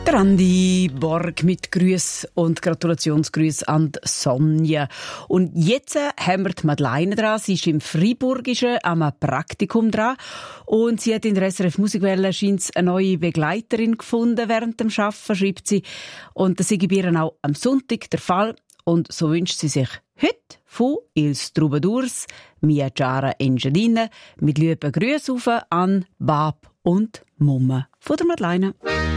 Der Andi Borg mit Grüß und Gratulationsgrüß an die Sonja. Und jetzt haben wir die Madeleine dran. Sie ist im Freiburgischen am Praktikum dran. Und sie hat in der SRF Musikwelle scheint eine neue Begleiterin gefunden während dem Arbeiten, schreibt sie. Und das sei bei ihr auch am Sonntag der Fall. Und so wünscht sie sich heute von «Ils Troubadours» Mia Ciara Engiadina mit lieben Grüßen an Bab und Mumme von der Madeleine.